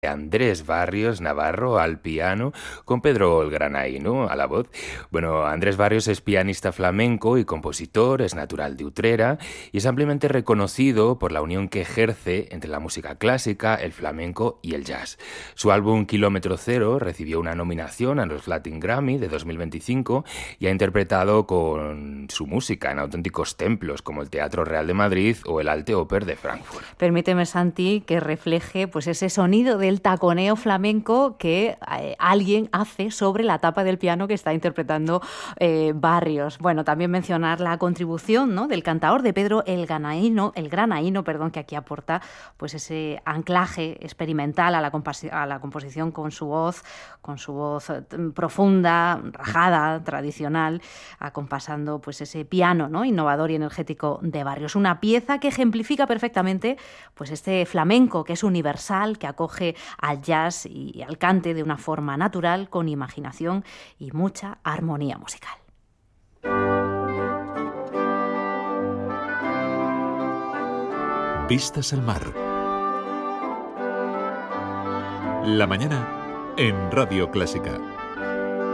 Andrés Barrios Navarro al piano, con Pedro el Granaíno a la voz. Bueno, Andrés Barrios es pianista flamenco y compositor, es natural de Utrera y es ampliamente reconocido por la unión que ejerce entre la música clásica, el flamenco y el jazz. Su álbum Kilómetro Cero recibió una nominación a los Latin Grammy de 2025 y ha interpretado con su música en auténticos templos como el Teatro Real de Madrid o el Alte Oper de Frankfurt. Permíteme, Santi, que refleje pues ese sonido del taconeo flamenco que alguien hace sobre la tapa del piano que está interpretando Barrios. Bueno, también mencionar la contribución, ¿no?, del cantaor de Pedro el Granaíno, que aquí aporta pues ese anclaje experimental a la composición con su voz profunda, rajada, tradicional, acompasando pues ese piano, ¿no?, innovador y energético de Barrios. Una pieza que ejemplifica perfectamente pues este flamenco que es universal, que acoge al jazz y al cante de una forma natural, con imaginación y mucha armonía musical. Vistas al mar. La mañana en Radio Clásica.